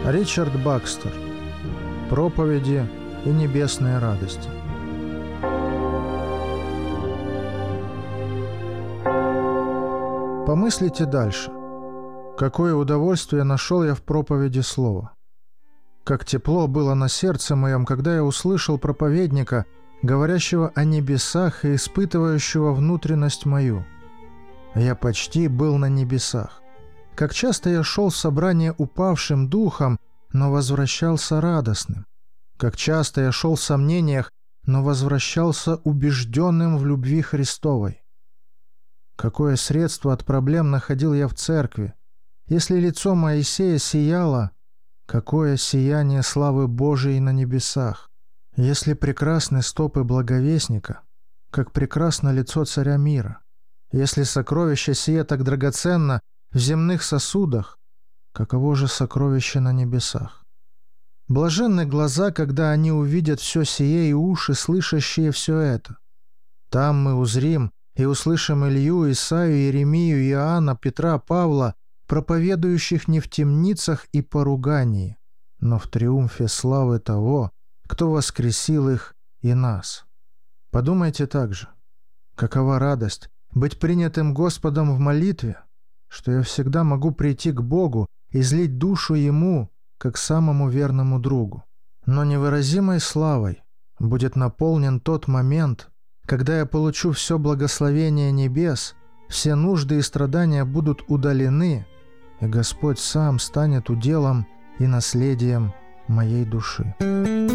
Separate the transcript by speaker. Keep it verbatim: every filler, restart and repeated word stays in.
Speaker 1: Ричард Бакстер. Проповеди и небесные радости. Помыслите дальше. Какое удовольствие нашел я в проповеди слова. Как тепло было на сердце моем, когда я услышал проповедника, говорящего о небесах и испытывающего внутренность мою. Я почти был на небесах. Как часто я шел в собрание упавшим духом, но возвращался радостным. Как часто я шел в сомнениях, но возвращался убежденным в любви Христовой. Какое средство от проблем находил я в церкви. Если лицо Моисея сияло, какое сияние славы Божией на небесах. Если прекрасны стопы благовестника, как прекрасно лицо царя мира. Если сокровище сие так драгоценно в земных сосудах, каково же сокровище на небесах? Блаженны глаза, когда они увидят все сие, и уши, слышащие все это. Там мы узрим и услышим Илью, Исаию, Иеремию, Иоанна, Петра, Павла, проповедующих не в темницах и поругании, но в триумфе славы того, кто воскресил их и нас. Подумайте также, какова радость быть принятым Господом в молитве, что я всегда могу прийти к Богу и излить душу Ему, как самому верному другу. Но невыразимой славой будет наполнен тот момент, когда я получу все благословение небес, все нужды и страдания будут удалены, и Господь сам станет уделом и наследием моей души.